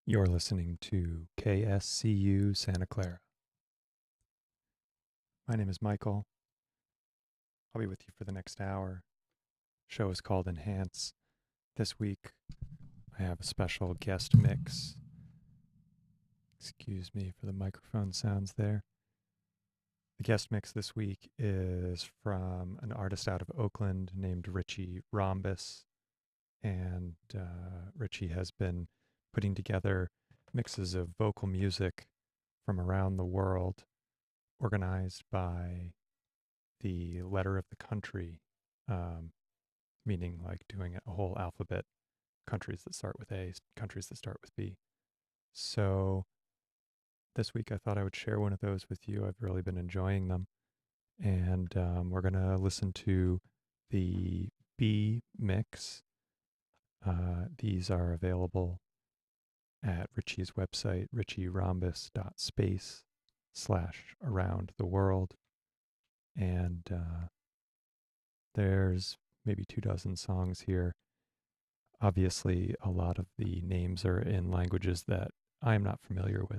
You're listening to KSCU Santa Clara. My name is Michael. I'll be with you for the next hour. Show is called Enhance. This week, I have a special guest mix. Excuse me for the microphone sounds there. The guest mix this week is from an artist out of Oakland named Richie Rhombus. And Richie has been putting together mixes of vocal music from around the world, organized by the letter of the country, meaning like doing a whole alphabet, countries that start with A, countries that start with B. So this week I thought I would share one of those with you. I've really been enjoying them. And we're going to listen to the B mix. These are available at Richie's website, richierhombus.space/around the world. And there's maybe 24 songs here. Obviously, a lot of the names are in languages that I am not familiar with.